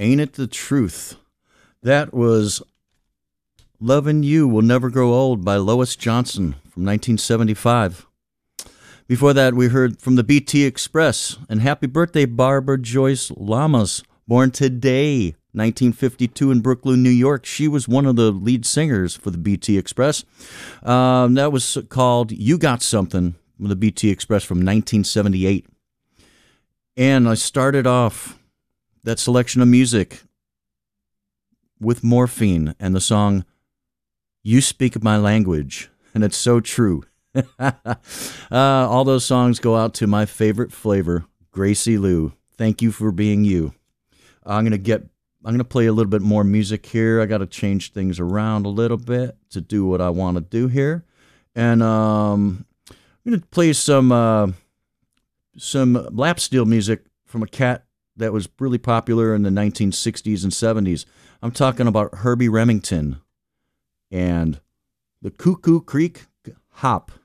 Ain't It the Truth? That was Lovin' You Will Never Grow Old by Lois Johnson from 1975. Before that, we heard from the BT Express, and happy birthday, Barbara Joyce Lamas, born today, 1952 in Brooklyn, New York. She was one of the lead singers for the BT Express. That was called You Got Something, from the BT Express from 1978. And I started off that selection of music with Morphine and the song You Speak My Language, and it's so true. All those songs go out to my favorite flavor, Gracie Lou. Thank you for being you. I'm gonna play a little bit more music here. I got to change things around a little bit to do what I want to do here, and I'm gonna play some lap steel music from a cat that was really popular in the 1960s and 70s. I'm talking about Herbie Remington and the Cuckoo Creek Hop.